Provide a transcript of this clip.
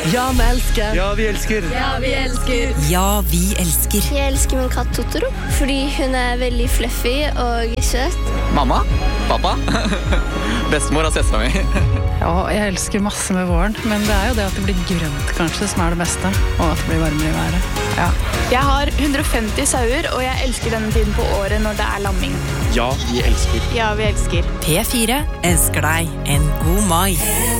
Ja, vi elsker. Ja, vi elsker. Ja, vi elsker. Ja, vi elsker. Jeg elsker min katt Totoro, fordi hun veldig fluffy og søt. Mamma? Pappa? Bestemor og søstera mi. Ja, jeg elsker masse med våren, men det jo det at det blir grønt kanskje som det beste, og at det blir varmere i været. Ja. Jeg har 150 sauer, og jeg elsker denne tiden på året når det lamming. Ja, vi elsker. Ja, vi elsker. P4 elsker deg en god mai.